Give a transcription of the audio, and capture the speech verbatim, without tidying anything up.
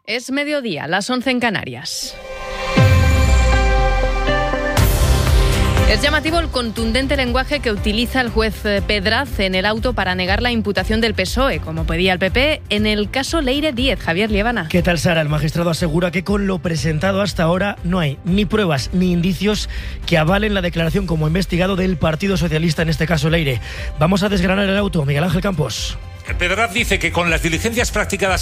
Es mediodía, las once en Canarias. Es llamativo el contundente lenguaje que utiliza el juez Pedraz en el auto para negar la imputación del P S O E, como pedía el P P, en el caso Leire Díez. Javier Liébana. ¿Qué tal, Sara? El magistrado asegura que con lo presentado hasta ahora no hay ni pruebas ni indicios que avalen la declaración como investigado del Partido Socialista, en este caso Leire. Vamos a desgranar el auto. Miguel Ángel Campos. Pedraz dice que con las diligencias practicadas